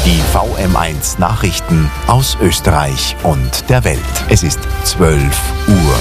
Die VM1 Nachrichten aus Österreich und der Welt. Es ist 12 Uhr.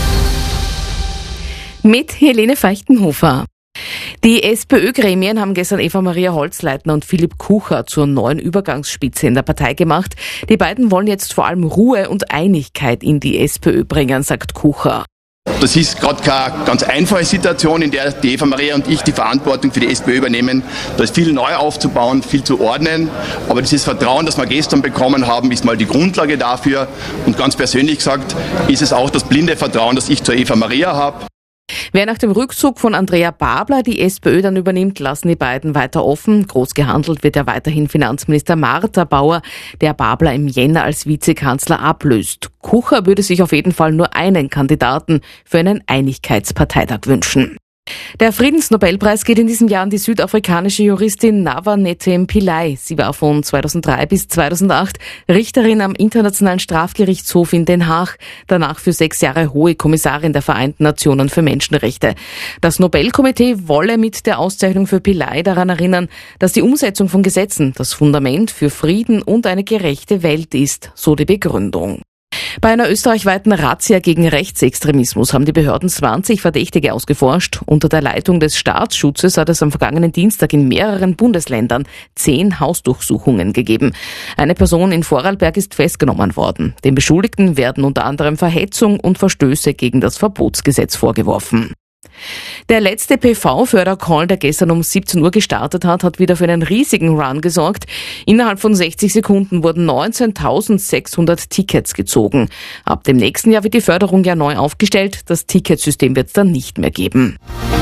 Mit Helene Feichtenhofer. Die SPÖ-Gremien haben gestern Eva-Maria Holzleitner und Philipp Kucher zur neuen Übergangsspitze in der Partei gemacht. Die beiden wollen jetzt vor allem Ruhe und Einigkeit in die SPÖ bringen, sagt Kucher. Das ist gerade keine ganz einfache Situation, in der die Eva-Maria und ich die Verantwortung für die SPÖ übernehmen. Da ist viel neu aufzubauen, viel zu ordnen. Aber dieses Vertrauen, das wir gestern bekommen haben, ist mal die Grundlage dafür. Und ganz persönlich gesagt, ist es auch das blinde Vertrauen, das ich zur Eva-Maria habe. Wer nach dem Rückzug von Andrea Babler die SPÖ dann übernimmt, lassen die beiden weiter offen. Groß gehandelt wird ja weiterhin Finanzminister Martha Bauer, der Babler im Jänner als Vizekanzler ablöst. Kucher würde sich auf jeden Fall nur einen Kandidaten für einen Einigkeitsparteitag wünschen. Der Friedensnobelpreis geht in diesem Jahr an die südafrikanische Juristin Nawa-Netem Pillay. Sie war von 2003 bis 2008 Richterin am Internationalen Strafgerichtshof in Den Haag, danach für 6 Jahre Hohe Kommissarin der Vereinten Nationen für Menschenrechte. Das Nobelkomitee wolle mit der Auszeichnung für Pillay daran erinnern, dass die Umsetzung von Gesetzen das Fundament für Frieden und eine gerechte Welt ist, so die Begründung. Bei einer österreichweiten Razzia gegen Rechtsextremismus haben die Behörden 20 Verdächtige ausgeforscht. Unter der Leitung des Staatsschutzes hat es am vergangenen Dienstag in mehreren Bundesländern 10 Hausdurchsuchungen gegeben. Eine Person in Vorarlberg ist festgenommen worden. Den Beschuldigten werden unter anderem Verhetzung und Verstöße gegen das Verbotsgesetz vorgeworfen. Der letzte PV-Fördercall, der gestern um 17 Uhr gestartet hat wieder für einen riesigen Run gesorgt. Innerhalb von 60 Sekunden wurden 19.600 Tickets gezogen. Ab dem nächsten Jahr wird die Förderung ja neu aufgestellt. Das Ticketsystem wird es dann nicht mehr geben.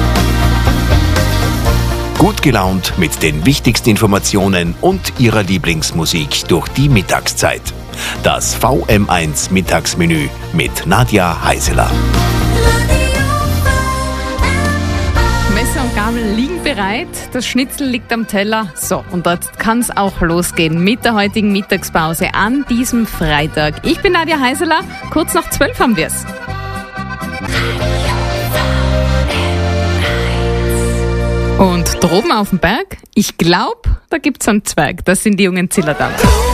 Gut gelaunt mit den wichtigsten Informationen und Ihrer Lieblingsmusik durch die Mittagszeit. Das VM1 Mittagsmenü mit Nadja Heiseler. Messer und Gabel liegen bereit, das Schnitzel liegt am Teller. So, und jetzt kann es auch losgehen mit der heutigen Mittagspause an diesem Freitag. Ich bin Nadja Heiseler, kurz nach 12 haben wir es. Und droben auf dem Berg, ich glaube, da gibt's einen Zwerg, das sind die jungen Zillertaler.